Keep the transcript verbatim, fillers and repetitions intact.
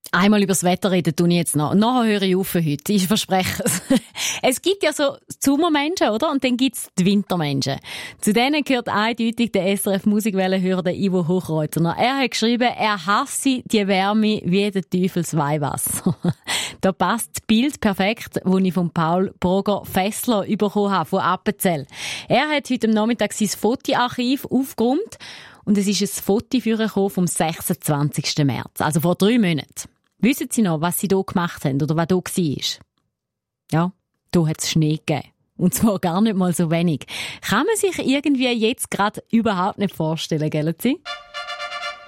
Einmal über das Wetter reden tue ich jetzt noch. Nachher höre ich auf für heute. Ich verspreche es. Es gibt ja so Sommermenschen, oder? Und dann gibt es die Wintermenschen. Zu denen gehört eindeutig der S R F Musikwellenhörer, der Ivo Hochreutner. Er hat geschrieben, er hasse die Wärme wie der Teufels Weihwasser. Da passt das Bild perfekt, das ich von Paul Broger-Fessler bekommen habe, von Appenzell. Er hat heute am Nachmittag sein Fotoarchiv aufgeräumt und es ist ein Foto vorgekommen vom sechsundzwanzigsten März, also vor drei Monaten. Wissen Sie noch, was Sie hier gemacht haben oder was hier war? Ja, hier hat es Schnee gegeben. Und zwar gar nicht mal so wenig. Kann man sich irgendwie jetzt gerade überhaupt nicht vorstellen, gell Sie?